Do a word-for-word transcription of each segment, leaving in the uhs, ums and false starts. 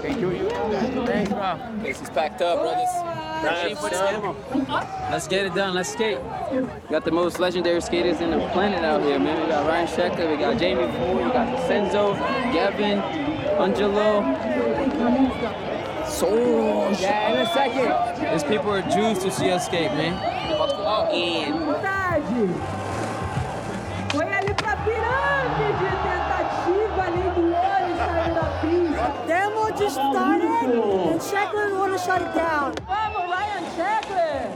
Thank you. Thanks, bro. Cases packed up, brothers. Ready for the demo. Let's get it done. Let's skate. We got the most legendary skaters in the planet out here, man. We got Ryan Sheckler, we got Jamie Fool, we got Senzo, Gavin, Angelo. Soros. Yeah, in a second. These people are juiced to see us skate, man. About to go out and... Foi ali pra pirâmide, tentativa ali do olho saindo da pista. Demo just started and Sheckler wanna shut it down. Vamos, Ryan Sheckler!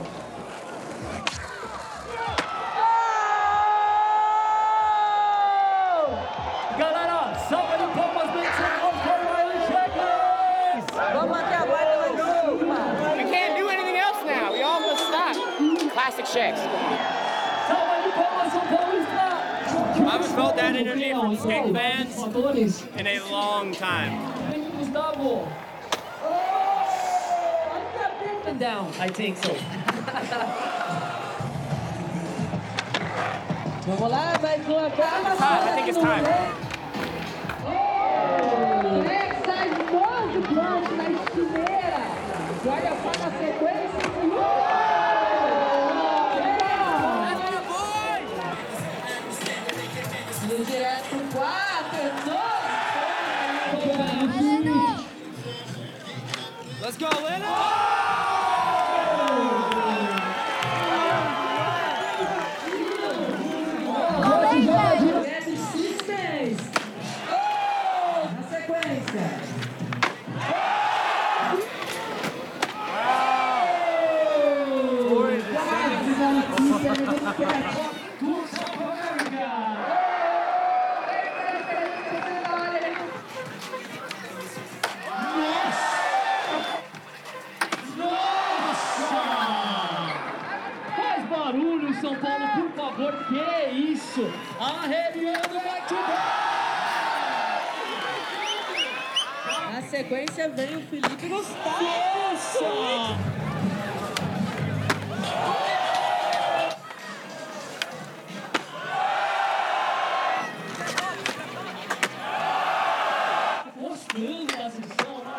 Galera, salva de palmas bem sound for Ryan Sheckler! Vamos até a guarda lá em cima. We can't do anything else now. We all must stop. Classic Shacks. Salva de palmas São Paulista! I haven't felt that energy from skate fans in a long time. Gustavo. Down. I think so. Vamos lá, vai colocar. I think it's time. Next side novo plante na estileira. Joga para a sequência. Direto quatro, dois. Let's go, Lennon! Na sequência. Faz barulho, São Paulo, por favor. Que isso? Arrepiando back Na sequência vem o Felipe Gustavo. Nossa! Mostrando a sessão, né?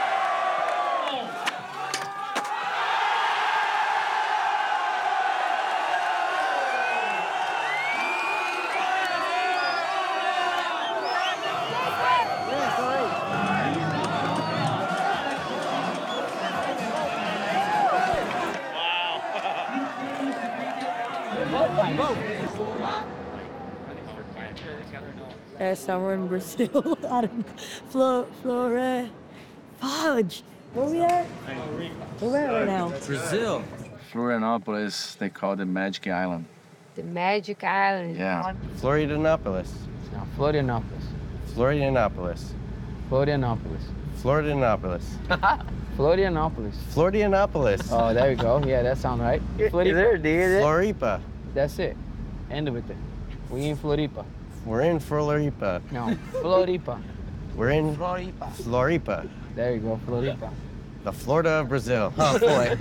É, somewhere in Brazil. Out of Flo, Flore, Fudge. Where we at? Where we at right now? Brazil. Florianopolis, they call it Magic Island. The Magic Island. Yeah. Florianopolis. No, Florianopolis. Florianopolis. Florianopolis. Florianopolis. Florianopolis. Florianopolis. Oh, there we go. Yeah, that sounds right. Is there a D in it? Floripa. That's it. End of it there. We in Floripa. We're in Floripa. No, Floripa. We're in Floripa. Floripa. There you go, Floripa. The Florida of Brazil. Oh, boy.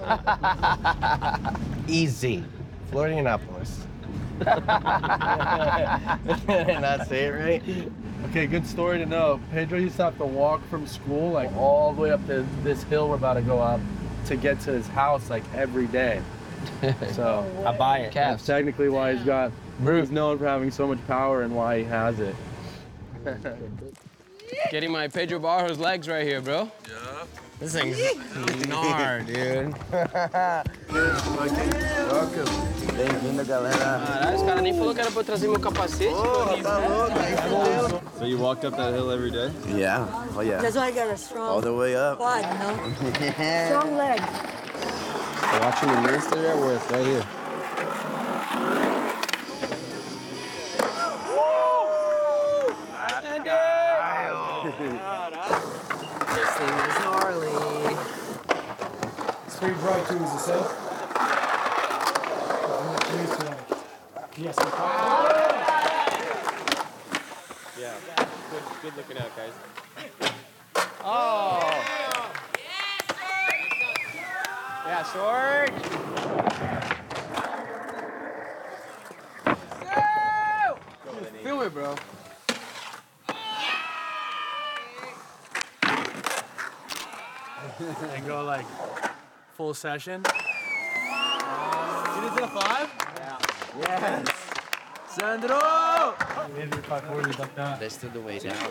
Easy. Florianopolis. Did I not say it right? Okay, good story to know. Pedro used to have to walk from school like all the way up to this hill we're about to go up to get to his house like every day. So I buy it. that's technically why he's got, he's known for having so much power and why he has it. Getting my Pedro Barros legs right here, bro. Yeah. This thing's gnar, dude. Welcome. Bem-vindo, galera. Caralho, os caras nem falaram que era pra eu trazer meu capacete. Oh, tá louco. So you walked up that hill every day? Yeah. Oh, yeah. That's why I got a strong All the way up. quad, you know? Strong leg. Watching the minister there work right here. This thing is gnarly. Straight drive to is the self. Yes, Yeah, good, good looking out, guys. Oh! Yeah, sword! Film it, bro. and go like full session. You did a five? Yes. Sandro! Let's do the way down.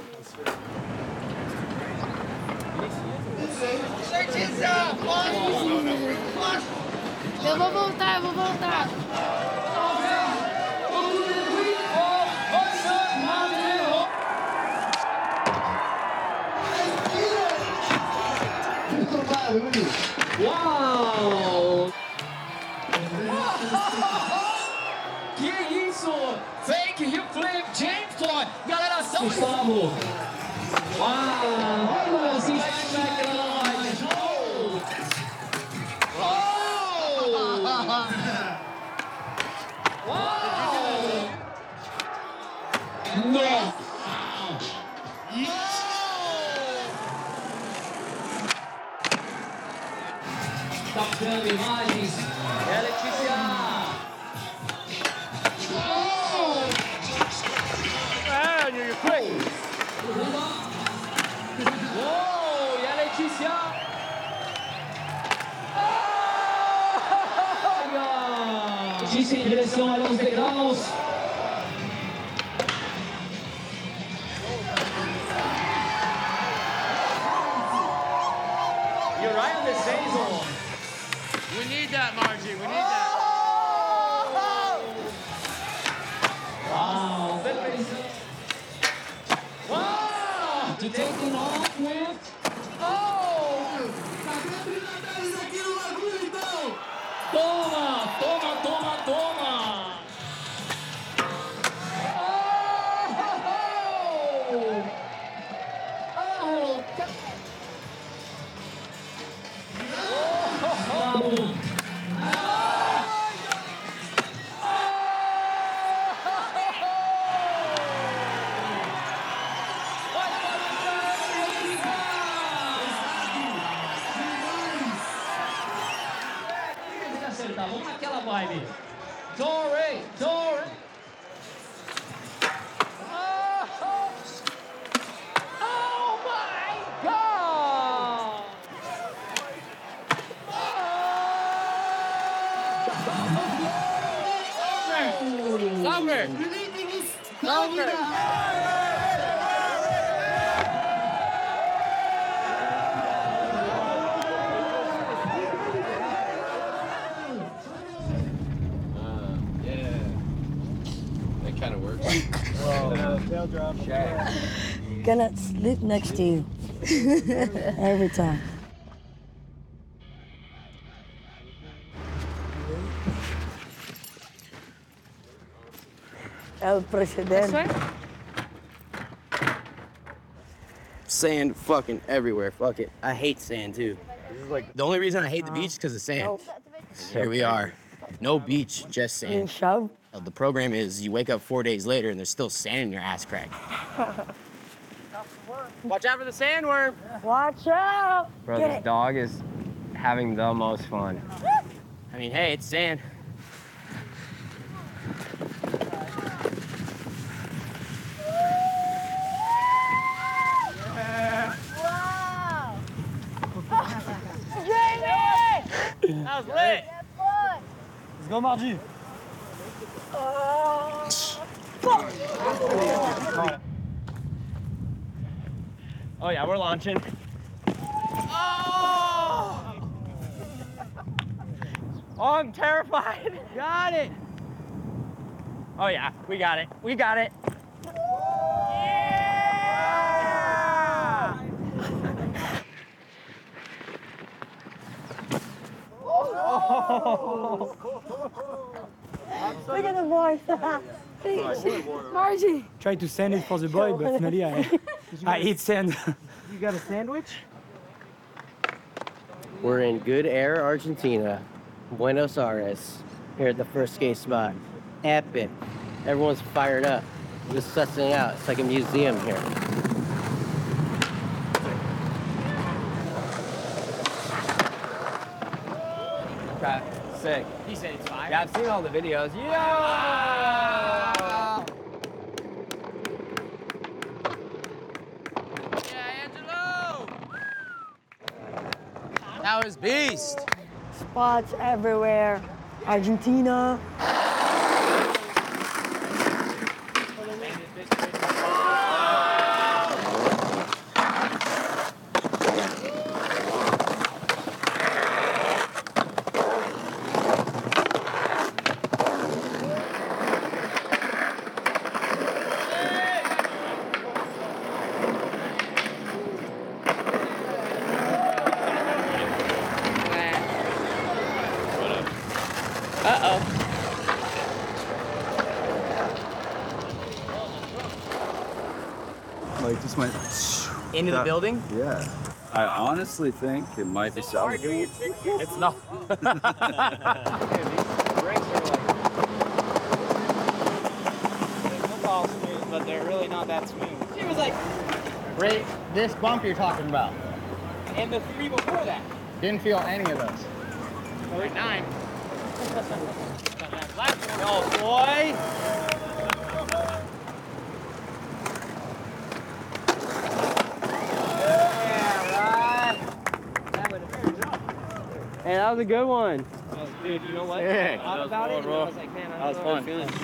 Eu vou voltar, eu vou voltar. Uau! Que isso? Fake hip flip, James Floyd. Galera, são Gustavo. Uau! Olha esse flashback na live. Oh! Uau! Nossa! Captando imagens. É Letícia. Ah, you're quick. Uou, e a Letícia. Letícia em direção ali aos degraus. You're right on the same zone. We need that, Margie. We need that. Wow, perfeição. Wow, to taking off with. Oh! Toma, toma, toma, toma. Oh! Oh! Vamos. Acertar, vamos naquela vibe. Torrey, Torrey. Oh, oh my God! Summer. Summer. That kind of works. Tail drop. Gonna sleep next to you. Every time. El presidente. Sand fucking everywhere. Fuck it. I hate sand too. This is like the only reason I hate the beach is because of sand. Here we are. No beach, just sand. Shove. The program is you wake up four days later and there's still sand in your ass crack. Watch out for the sandworm. Watch out. Bro, Get this it. dog is having the most fun. I mean, hey, it's sand. Wow. Jamie! That was lit. Let's go, Margie. Oh. Oh yeah, we're launching. Oh! Oh, I'm terrified. Got it. Oh yeah, we got it. We got it. Yeah! Oh. Look at the voice. Margie. Try to send it for the boy, but finally I, I eat sand. You got a sandwich? We're in Good Air, Argentina, Buenos Aires, here at the first skate spot. Epic. Everyone's fired up. Just sussing it out. It's like a museum here. Okay, sick. He said it's fire. Yeah, I've seen all the videos. Yeah! That was beast. Spots everywhere. Argentina. Uh-oh. Like this might Into the building? Yeah. I honestly think it might be salvageable. It's not. Football smooth, but they're really not that smooth. She was like, right, this bump you're talking about. And the three before that. Didn't feel any of those. Like nine. Oh, boy. Hey, that was a good one. Dude, you know what? Yeah. I thought about it, and I was like, man, I don't know what I'm feeling.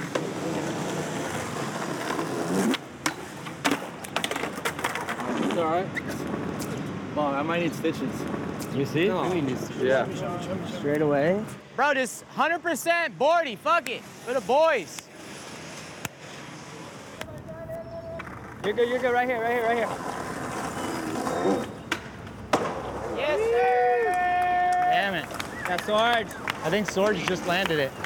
It's all right. Well, I might need stitches. You see? No. We need stitches. Yeah. Straight away. Bro, just one hundred percent boardy. Fuck it. For the boys. You're good, you're good. Right here, right here, right here. Yes, sir. Damn it. That's Sorge. I think Sorge just landed it.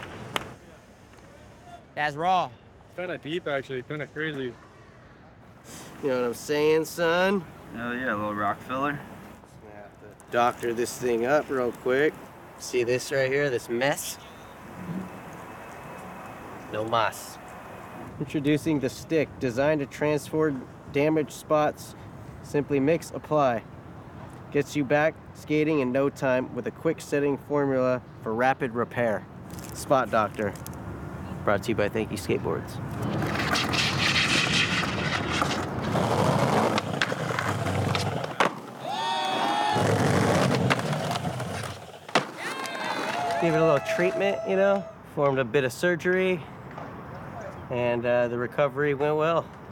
That's raw. Kind of deep, actually. Kind of crazy. You know what I'm saying, son? Oh yeah, a little rock filler. Doctor this thing up real quick. See this right here, this mess? No mas. Introducing the stick, designed to transfer damaged spots. Simply mix, apply. Gets you back skating in no time with a quick setting formula for rapid repair. Spot Doctor. Brought to you by Thank You Skateboards. Give it a little treatment, you know, performed a bit of surgery, and uh, the recovery went well.